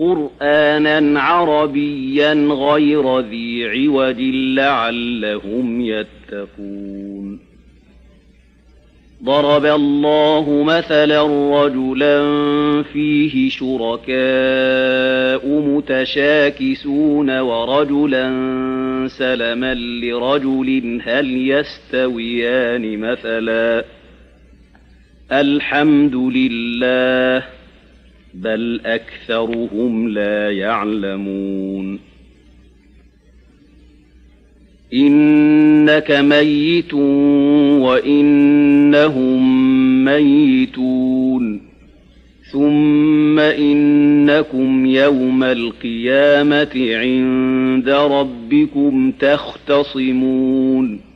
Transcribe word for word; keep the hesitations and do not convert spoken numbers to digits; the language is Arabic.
قرآنًا عربيًّا غير ذي عوج لعلهم يتقون ضرب الله مثلا رجلا فيه شركاء متشاكسون ورجلا سلما لرجل هل يستويان مثلا الحمد لله بل أكثرهم لا يعلمون إنك ميت وإنهم ميتون ثم إنكم يوم القيامة عند ربكم تختصمون